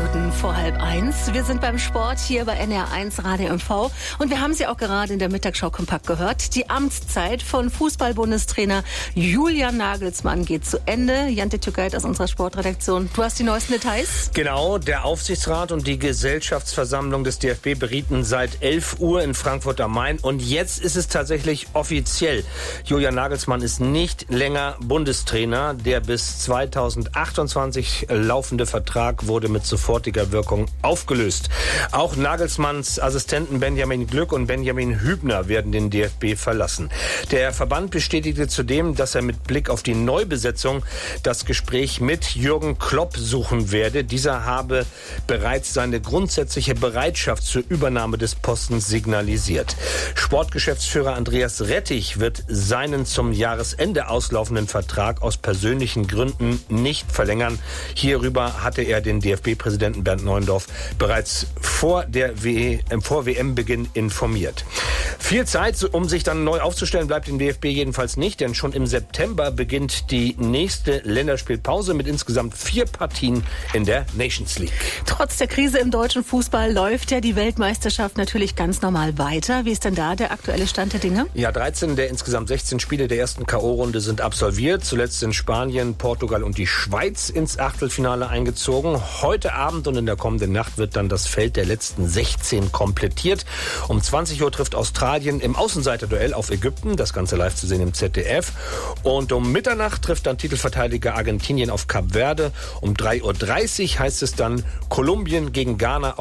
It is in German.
Minuten vor 12:30. Wir sind beim Sport hier bei NR1 Radio MV und wir haben Sie auch gerade in der Mittagsschau kompakt gehört. Die Amtszeit von Fußball-Bundestrainer Julian Nagelsmann geht zu Ende. Jante Tugayt aus unserer Sportredaktion. Du hast die neuesten Details? Genau, der Aufsichtsrat und die Gesellschaftsversammlung des DFB berieten seit 11 Uhr in Frankfurt am Main und jetzt ist es tatsächlich offiziell. Julian Nagelsmann ist nicht länger Bundestrainer. Der bis 2028 laufende Vertrag wurde mit sofortiger Wirkung aufgelöst. Auch Nagelsmanns Assistenten Benjamin Glück und Benjamin Hübner werden den DFB verlassen. Der Verband bestätigte zudem, dass er mit Blick auf die Neubesetzung das Gespräch mit Jürgen Klopp suchen werde. Dieser habe bereits seine grundsätzliche Bereitschaft zur Übernahme des Postens signalisiert. Sportgeschäftsführer Andreas Rettich wird seinen zum Jahresende auslaufenden Vertrag aus persönlichen Gründen nicht verlängern. Hierüber hatte er den DFB-Präsidenten Bernd Neuendorf bereits vor WM-Beginn informiert. Viel Zeit, um sich dann neu aufzustellen, bleibt dem DFB jedenfalls nicht, denn schon im September beginnt die nächste Länderspielpause mit insgesamt 4 Partien in der Nations League. Trotz der Krise im deutschen Fußball läuft ja die Weltmeisterschaft natürlich ganz normal weiter. Wie ist denn da der aktuelle Stand der Dinge? Ja, 13 der insgesamt 16 Spiele der ersten K.O.-Runde sind absolviert. Zuletzt sind Spanien, Portugal und die Schweiz ins Achtelfinale eingezogen. Heute Abend und in der kommenden Nacht wird dann das Feld der letzten 16 komplettiert. Um 20 Uhr trifft Australien im Außenseiterduell auf Ägypten. Das Ganze live zu sehen im ZDF. Und um Mitternacht trifft dann Titelverteidiger Argentinien auf Kap Verde. Um 3:30 Uhr heißt es dann Kolumbien gegen Ghana.